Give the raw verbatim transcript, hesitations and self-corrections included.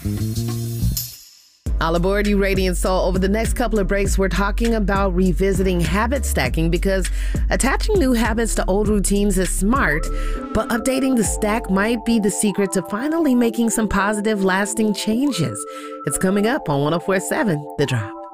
All aboard, you Radiant Soul. Over the next couple of breaks, we're talking about revisiting habit stacking because attaching new habits to old routines is smart, but updating the stack might be the secret to finally making some positive, lasting changes. It's coming up on one oh four point seven The Drop.